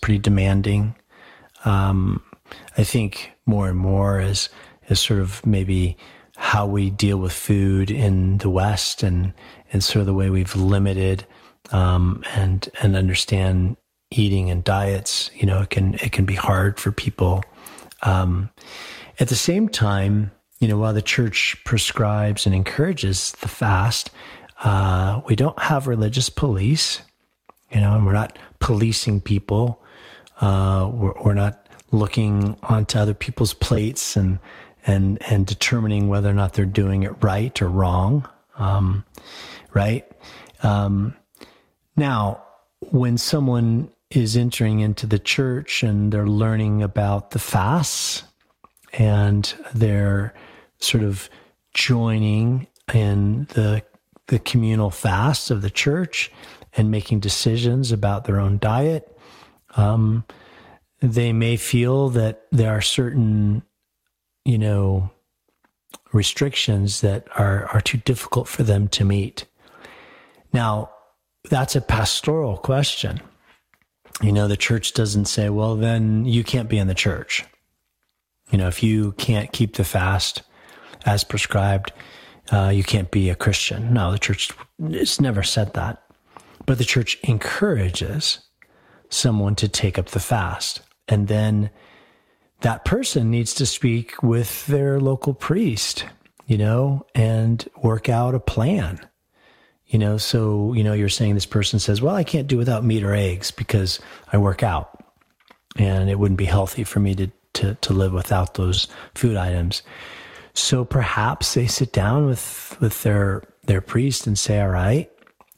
pretty demanding. I think more and more is sort of maybe how we deal with food in the West and sort of the way we've limited and understand eating and diets. It can be hard for people. At the same time, while the church prescribes and encourages the fast, we don't have religious police, and we're not policing people. We're not looking onto other people's plates and determining whether or not they're doing it right or wrong. Right? Now, when someone is entering into the church and they're learning about the fasts and they're sort of joining in the communal fasts of the church and making decisions about their own diet, they may feel that there are certain, restrictions that are too difficult for them to meet. Now, that's a pastoral question. The church doesn't say, well, then you can't be in the church. If you can't keep the fast as prescribed, you can't be a Christian. No, the church has never said that. But the church encourages someone to take up the fast. And then that person needs to speak with their local priest, and work out a plan. So, you're saying this person says, well, I can't do without meat or eggs because I work out and it wouldn't be healthy for me to live without those food items. So perhaps they sit down with their priest and say, all right,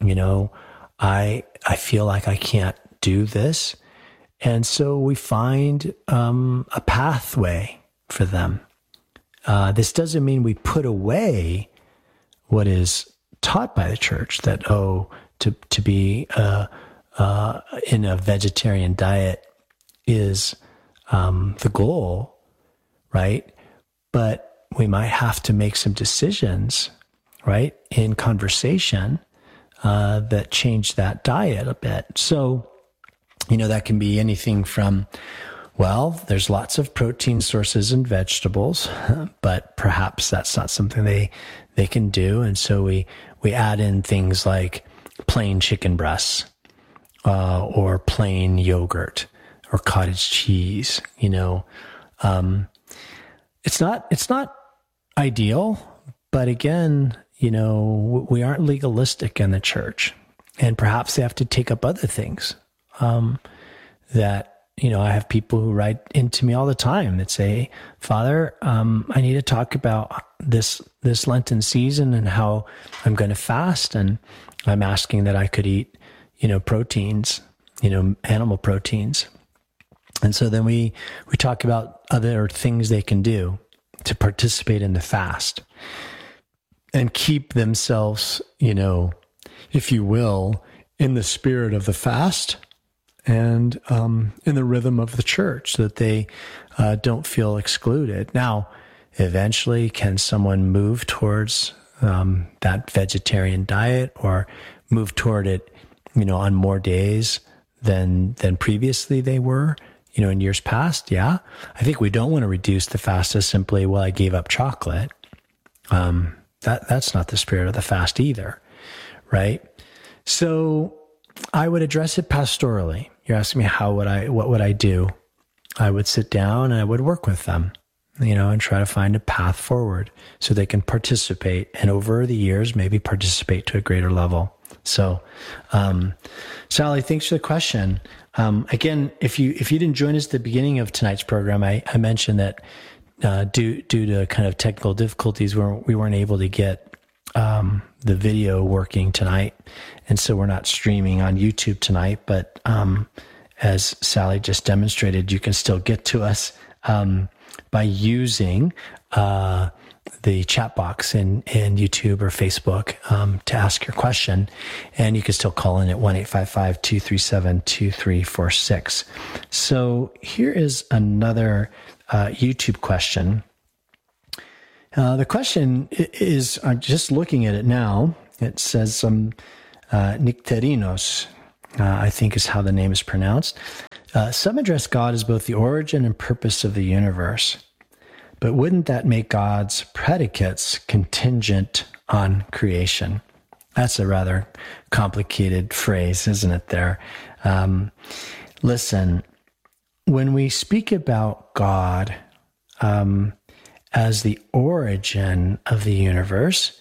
I feel like I can't do this. And so we find a pathway for them. This doesn't mean we put away what is taught by the church, that, to be in a vegetarian diet is the goal, right? But we might have to make some decisions, right, in conversation that change that diet a bit. So, that can be anything from, well, there's lots of protein sources in vegetables, but perhaps that's not something they can do. And so we add in things like plain chicken breasts, or plain yogurt or cottage cheese. It's not ideal, but again, we aren't legalistic in the church, and perhaps they have to take up other things. That, I have people who write into me all the time that say, Father, I need to talk about this Lenten season and how I'm going to fast. And I'm asking that I could eat, proteins, animal proteins. And so then we talk about other things they can do to participate in the fast and keep themselves, if you will, in the spirit of the fast and in the rhythm of the church, so that they don't feel excluded. Now, eventually, can someone move towards that vegetarian diet or move toward it, on more days than previously they were, in years past? Yeah. I think we don't want to reduce the fast as simply, well, I gave up chocolate. That's not the spirit of the fast either, right? So I would address it pastorally. You're asking me what would I do? I would sit down and I would work with them, and try to find a path forward so they can participate, and over the years, maybe participate to a greater level. So, Sally, thanks for the question. Again, if you didn't join us at the beginning of tonight's program, I mentioned that due to kind of technical difficulties, we weren't able to get the video working tonight, and so we're not streaming on YouTube tonight. But as Sally just demonstrated, you can still get to us by using the chat box in YouTube or Facebook to ask your question. And you can still call in at 1-855-237-2346. So here is another YouTube question. The question is, I'm just looking at it now. It says Nicterinos, I think is how the name is pronounced. Some address God as both the origin and purpose of the universe. But wouldn't that make God's predicates contingent on creation? That's a rather complicated phrase, isn't it there? Listen, when we speak about God as the origin of the universe,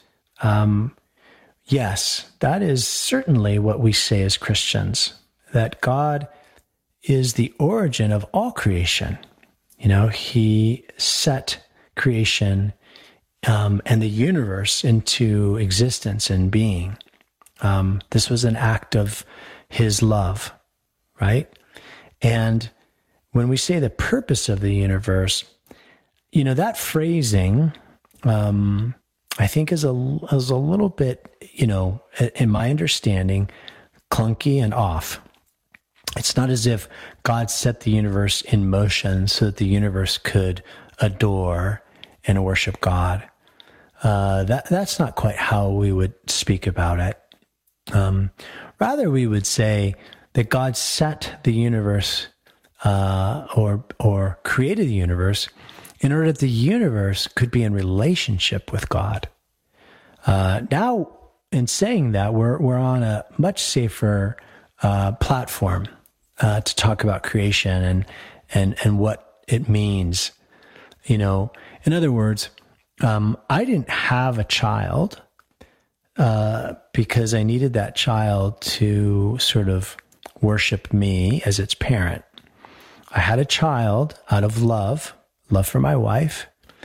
yes, that is certainly what we say as Christians, that God is the origin of all creation. You know, he set creation and the universe into existence and being. This was an act of his love, right? And when we say the purpose of the universe, you know, that phrasing, I think is a little bit, you know, in my understanding, clunky and off. It's not as if God set the universe in motion so that the universe could adore and worship God. That's not quite how we would speak about it. Rather, we would say that God set the universe or created the universe in order that the universe could be in relationship with God. Now, in saying that, we're on a much safer platform to talk about creation and what it means. You know, in other words, I didn't have a child because I needed that child to sort of worship me as its parent. I had a child out of love for my wife,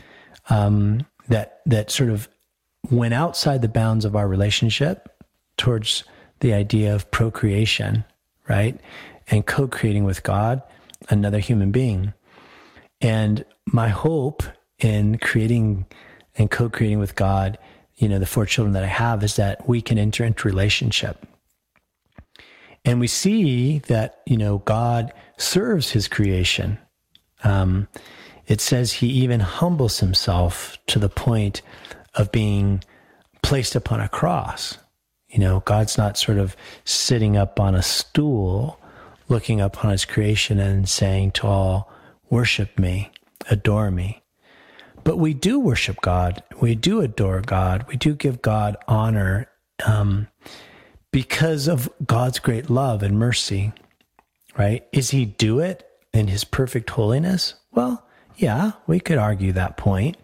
that sort of went outside the bounds of our relationship towards the idea of procreation, right? And co-creating with God, another human being. And my hope in creating and co-creating with God, you know, the 4 children that I have, is that we can enter into relationship. And we see that, you know, God serves his creation. It says he even humbles himself to the point of being placed upon a cross. You know, God's not sort of sitting up on a stool, looking up on his creation and saying to all, worship me, adore me. But we do worship God. We do adore God. We do give God honor because of God's great love and mercy, right? Is he do it in his perfect holiness? Well, yeah, we could argue that point.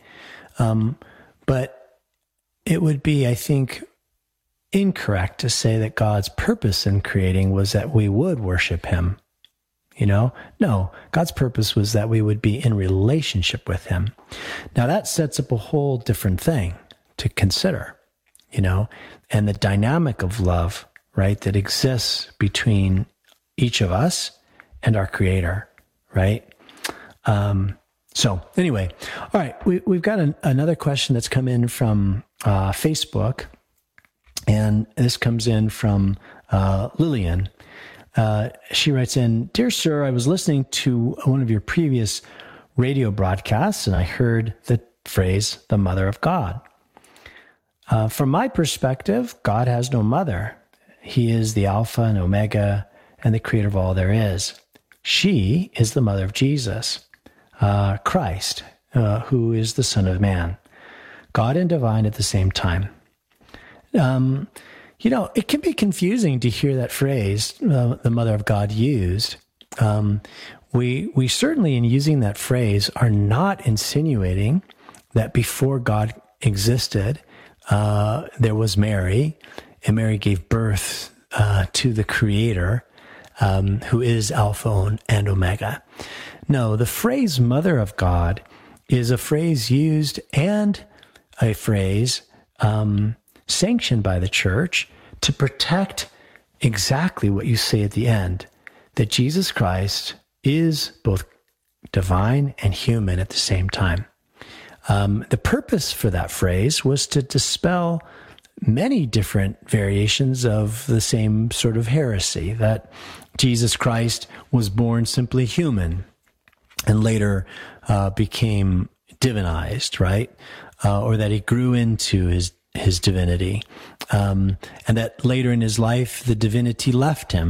But it would be, I think, incorrect to say that God's purpose in creating was that we would worship him. You know, no, God's purpose was that we would be in relationship with him. Now that sets up a whole different thing to consider, you know, and the dynamic of love, right, that exists between each of us and our Creator, right? So anyway, all right, we've got another question that's come in from Facebook, and this comes in from Lillian. She writes in, "Dear Sir, I was listening to one of your previous radio broadcasts, and I heard the phrase, the mother of God. From my perspective, God has no mother. He is the Alpha and Omega and the creator of all there is. She is the mother of Jesus, Christ, who is the Son of Man, God and divine at the same time." You know, it can be confusing to hear that phrase, the mother of God, used. We certainly, in using that phrase, are not insinuating that before God existed, there was Mary, and Mary gave birth to the Creator, who is Alpha and Omega. No, the phrase mother of God is a phrase used and a phrase sanctioned by the church to protect exactly what you say at the end, that Jesus Christ is both divine and human at the same time. The purpose for that phrase was to dispel many different variations of the same sort of heresy, that Jesus Christ was born simply human and later became divinized, right? Or that he grew into his divinity, and that later in his life, the divinity left him,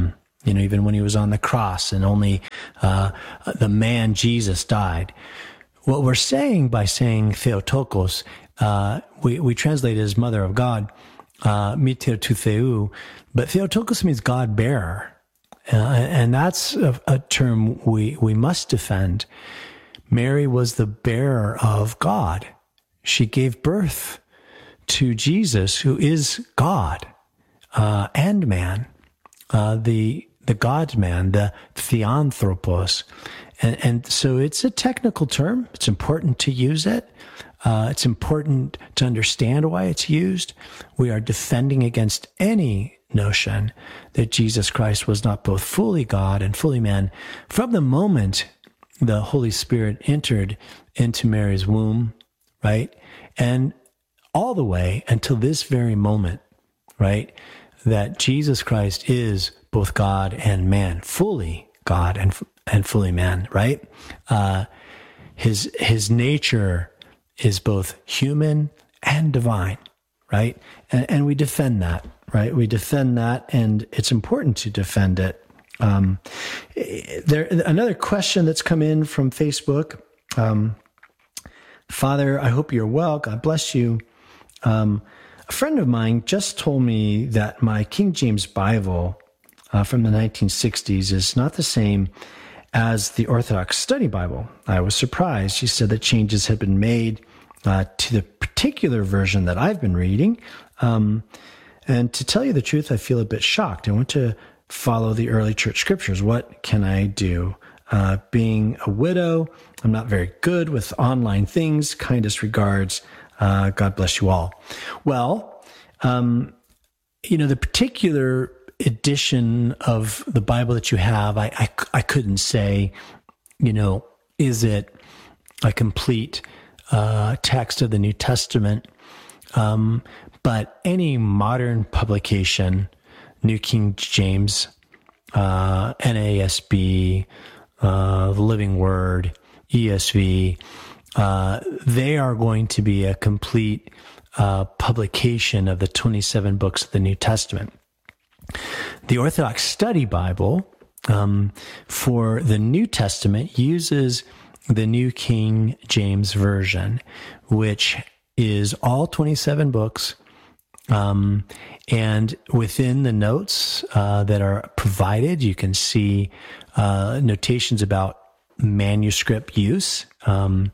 even when he was on the cross and only the man Jesus died. What we're saying by saying Theotokos, we translate it as Mother of God, Miter tou Theou, but Theotokos means God bearer. And that's a term we must defend. Mary was the bearer of God. She gave birth to Jesus, who is God and man, the God-man, the Theanthropos. And so it's a technical term. It's important to use it. It's important to understand why it's used. We are defending against any notion that Jesus Christ was not both fully God and fully man from the moment the Holy Spirit entered into Mary's womb, right? And all the way until this very moment, right? That Jesus Christ is both God and man, fully God and fully man, right? His nature is both human and divine, right? And we defend that, right? We defend that, and it's important to defend it. Another question that's come in from Facebook. Father, I hope you're well. God bless you. A friend of mine just told me that my King James Bible from the 1960s is not the same as the Orthodox Study Bible. I was surprised. She said that changes had been made to the particular version that I've been reading. And to tell you the truth, I feel a bit shocked. I want to follow the early church scriptures. What can I do? Being a widow, I'm not very good with online things. Kindest regards. God bless you all. Well, the particular edition of the Bible that you have, I couldn't say, is it a complete text of the New Testament? But any modern publication, New King James, NASB, the Living Word, ESV, they are going to be a complete publication of the 27 books of the New Testament. The Orthodox Study Bible for the New Testament uses the New King James Version, which is all 27 books. And within the notes that are provided, you can see notations about manuscript use. And,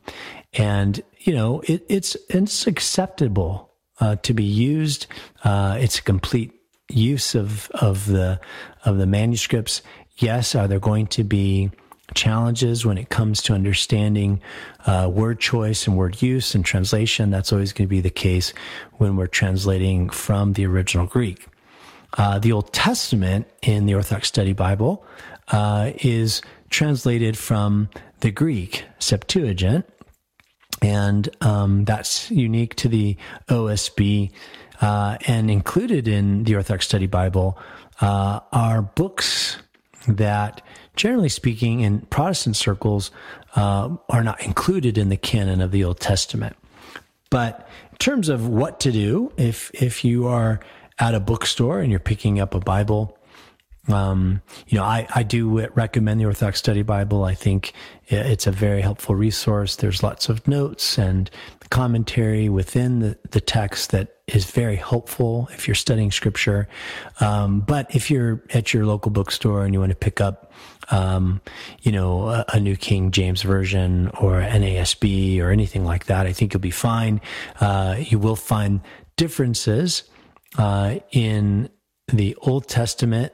it's acceptable to be used. It's a complete use of the manuscripts. Yes, are there going to be challenges when it comes to understanding word choice and word use and translation? That's always going to be the case when we're translating from the original Greek. The Old Testament in the Orthodox Study Bible is translated from the Greek Septuagint, and that's unique to the OSB. And included in the Orthodox Study Bible are books that, generally speaking, in Protestant circles, are not included in the canon of the Old Testament. But in terms of what to do, if you are at a bookstore and you're picking up a Bible, I do recommend the Orthodox Study Bible. I think it's a very helpful resource. There's lots of notes and commentary within the text that is very helpful if you're studying scripture. But if you're at your local bookstore and you want to pick up, a New King James Version or NASB or anything like that, I think you'll be fine. You will find differences in the Old Testament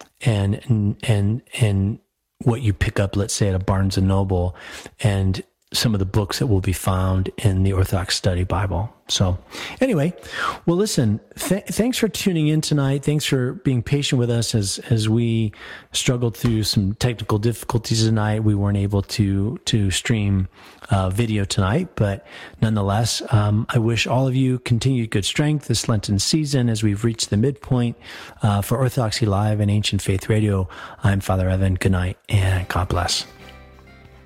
and what you pick up, let's say, at a Barnes and Noble, and some of the books that will be found in the Orthodox Study Bible. So anyway, well, listen, thanks for tuning in tonight. Thanks for being patient with us as we struggled through some technical difficulties tonight. We weren't able to stream video tonight, but nonetheless, I wish all of you continued good strength this Lenten season as we've reached the midpoint. For Orthodoxy Live and Ancient Faith Radio, I'm Father Evan. Good night and God bless.